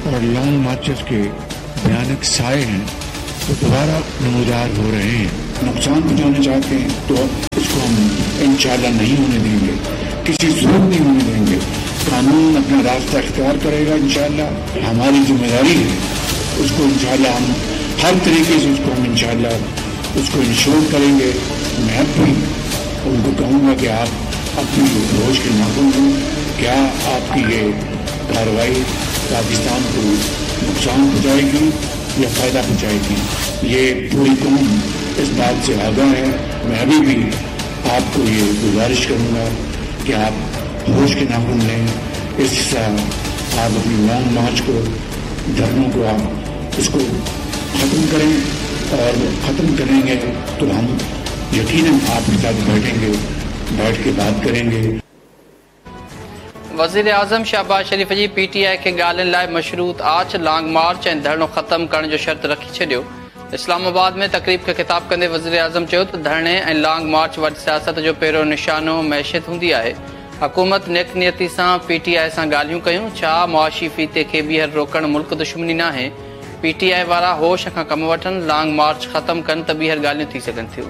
اور long marches کے بھیانک سائے ہیں وہ دوبارہ نمودار ہو رہے ہیں. نقصان پہنچانا چاہتے ہیں تو اس کو ہم انشاءاللہ نہیں ہونے دیں گے, کسی صورت نہیں ہونے دیں گے. قانون اپنا راستہ اختیار کرے گا انشاءاللہ. ہماری ذمہ داری ہے اس کو انشاءاللہ ہم ہر طریقے سے اس کو ہم انشاءاللہ اس کو انشور کریں گے. میں بھی ان کو کہوں گا کہ آپ اپنی روش کے ناخن دوں. کیا آپ کی یہ کارروائی پاکستان کو نقصان پہنچائے گی یا فائدہ پہنچائے گی؟ یہ پوری قوم اس بات سے آگاہ ہے. میں ابھی بھی آپ کو یہ گزارش کروں گا کہ آپ ہوش کے ناخن لیں. اس طرح آپ اپنی لانگ مارچ کو, دھرنوں کو آپ اس کو ختم کریں, اور ختم کریں گے تو ہم یقیناً آپ کے ساتھ بیٹھیں گے, بیٹھ کے بات کریں گے. وزیر اعظم شہباز شریف جی پی ٹی آئی کے ڳالهين لاءِ مشروط آچ لانگ مارچ ۽ دھرڻو ختم ڪرڻ جو شرط رکي ڇڏيو. اسلام آباد میں تقریب کي خطاب ڪندي وزير اعظم چيو ته ڌرڻي ۽ لانگ مارچ وٽ سياست جو پهريون نشانو معيشت هوندي آهي. حڪومت نیک نيتي سان پي ٽي آئی سان ڳالهيون ڪيون. ڇا معاشي فيتي کي ٻيهر روڪڻ ملڪ دشمني ناهي؟ پي ٽي آئی وارا ہوش کان ڪم وٺن, لانگ مارچ ختم ڪن ته ٻيهر ڳالهيون ٿي سگهن ٿيون.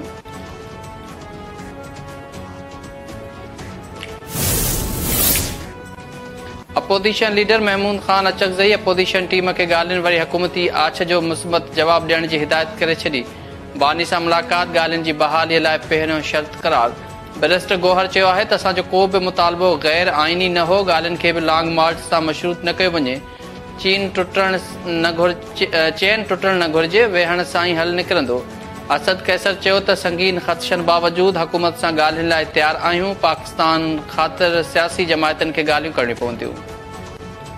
Opposition لیڊر Mahmood Khan اچڪزئی opposition team کي ڳالهين وری حڪومتي آڇ جو مثبت جواب ڏيڻ جي هدايت ڪري ڇڏي. باني سان ملاقات ڳالهين جي بحاليءَ لاءِ پهريون شرط قرار. بیرسٹر گوهر چيو آهي ته اسان جو کو به مطالبو غير آئيني نه هو. ڳالهين کي به لانگ مارچ سان مشروط نه ڪيو وڃي. چين ٽٽڻ نه گهرجي, ويهڻ سان ئي حل نڪرندو. اسد قيصر چيو ته سنگين خدشن باوجود حڪومت سان ڳالهين لاءِ تيار آهيون. پاڪستان خاطر سياسي جماعتن کي ڳالهيون ڪرڻيون پونديون.